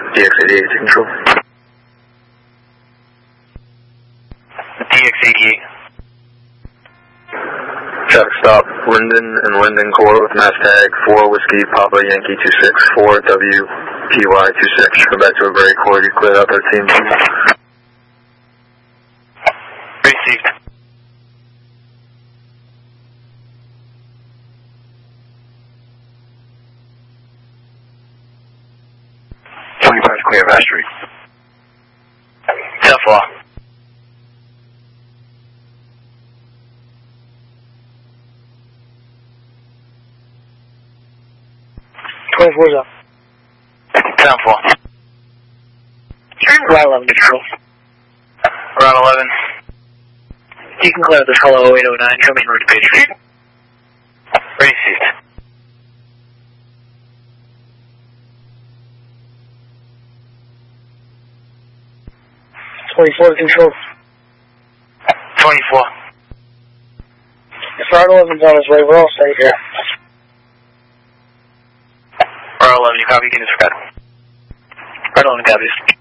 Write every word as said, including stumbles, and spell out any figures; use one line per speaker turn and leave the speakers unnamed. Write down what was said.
D X eighty-eight to control.
D X eighty-eight.
Traffic stop, Linden and Linden Court with mass tag four Whiskey Papa Yankee two six four W P Y two six. Come back to a gray Court, you cleared out thirteen.
Received.
twenty-five clear of Ash Street.
Tough law.
twenty-four's up.
ten four.
Route eleven control.
Route eleven.
You can clear this hello oh eight oh nine, coming route to Patriot.
Received.
twenty-four control.
twenty-four.
If Route eleven's on his way, we're all safe here.
Route eleven, you copy, you can disregard.
Route eleven copies.